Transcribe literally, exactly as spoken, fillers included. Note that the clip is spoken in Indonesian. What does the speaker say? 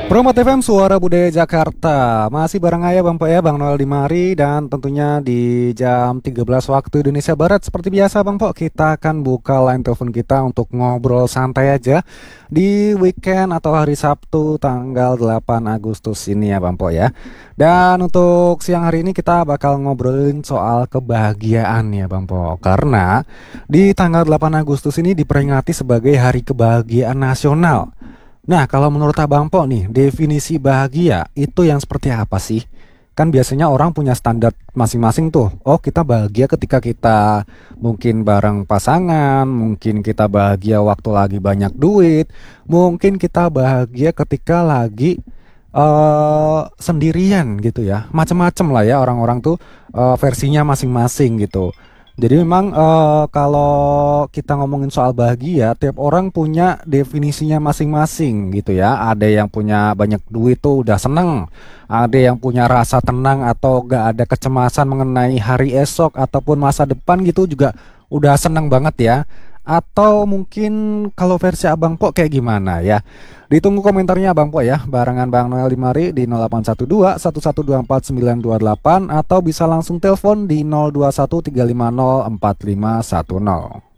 Promo T V M Suara Budaya Jakarta. Masih bareng ayah Bang Po ya, Bang Noel Dimari. Dan tentunya di jam tiga belas waktu Indonesia Barat, seperti biasa Bang Po, kita akan buka line telepon kita untuk ngobrol santai aja di weekend atau hari Sabtu tanggal delapan Agustus ini ya Bang Po ya. Dan untuk siang hari ini kita bakal ngobrolin soal kebahagiaan ya Bang Po. Karena di tanggal delapan Agustus ini diperingati sebagai Hari Kebahagiaan Nasional. Nah, kalau menurut Abang Po nih, definisi bahagia itu yang seperti apa sih? Kan biasanya orang punya standar masing-masing tuh. Oh, kita bahagia ketika kita mungkin bareng pasangan, mungkin kita bahagia waktu lagi banyak duit, mungkin kita bahagia ketika lagi uh, sendirian gitu ya. Macem-macem lah ya orang-orang tuh uh, versinya masing-masing gitu. Jadi memang eh, kalau kita ngomongin soal bahagia, tiap orang punya definisinya masing-masing gitu ya. Ada yang punya banyak duit tuh udah seneng, ada yang punya rasa tenang atau gak ada kecemasan mengenai hari esok ataupun masa depan gitu juga udah seneng banget ya. Atau mungkin kalau versi Abang Po kayak gimana ya? Ditunggu komentarnya Abang Po ya. Barengan Bang Noel Dimari di nol delapan satu dua satu satu dua empat sembilan dua delapan atau bisa langsung telepon di nol dua satu tiga lima nol empat lima satu nol.